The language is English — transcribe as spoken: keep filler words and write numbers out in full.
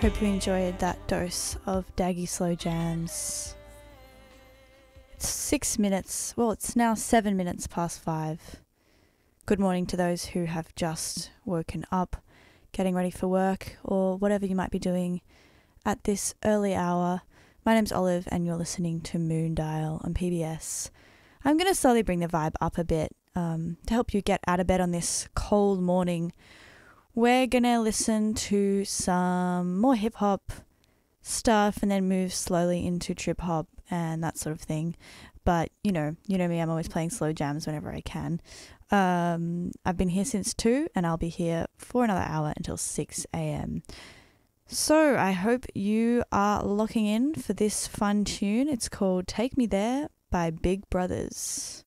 Hope you enjoyed that dose of Daggy Slow Jams. It's six minutes, well, it's now seven minutes past five. Good morning to those who have just woken up, getting ready for work, or whatever you might be doing at this early hour. My name's Olive, and you're listening to Moondial on P B S. I'm going to slowly bring the vibe up a bit um, to help you get out of bed on this cold morning. We're going to listen to some more hip-hop stuff and then move slowly into trip-hop and that sort of thing. But, you know, you know me, I'm always playing slow jams whenever I can. Um, I've been here since two, and I'll be here for another hour until six a.m. So I hope you are locking in for this fun tune. It's called Take Me There by Big Brothers.